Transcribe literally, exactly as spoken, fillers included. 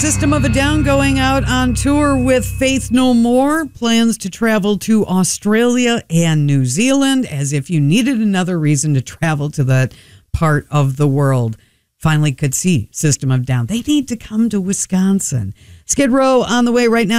System of a Down going out on tour with Faith No More. Plans to travel to Australia and New Zealand, as if you needed another reason to travel to that part of the world. Finally could see System of a Down. They need to come to Wisconsin. Skid Row on the way right now.